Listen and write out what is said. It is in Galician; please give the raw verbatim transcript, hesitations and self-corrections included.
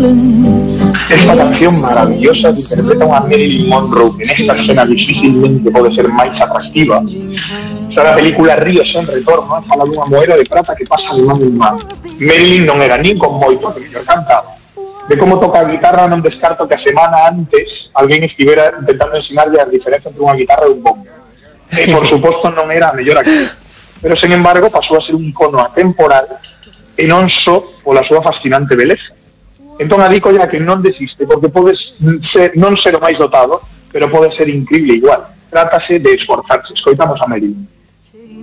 Esta canción maravillosa que interpreta a Marilyn Monroe en esta escena difícilmente pode ser máis atractiva. Esta da película Ríos en retorno, fala dunha moeda de prata que pasa de man en man. Marilyn non era nin con moito que mellor cantaba. De como toca a guitarra non descarto que a semana antes alguén estivera intentando ensinarlle a diferencia entre unha guitarra e un bombo. E por suposto non era a mellor actriz. Pero, sen embargo, pasou a ser un icono atemporal e non só pola súa fascinante beleza. Entón, adico ya que non desiste, porque podes ser, non ser o máis dotado, pero pode ser increíble igual. Trátase de esforzarse. Escoitamos a Marilyn.